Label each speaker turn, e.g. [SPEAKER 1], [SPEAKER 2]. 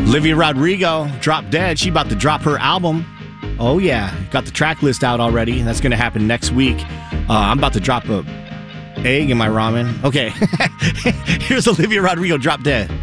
[SPEAKER 1] Olivia Rodrigo dropped dead. She about to drop her album. Oh, yeah. Got the track list out already. That's going to happen next week. I'm about to drop a egg in my ramen. Okay. Here's Olivia Rodrigo, drop dead.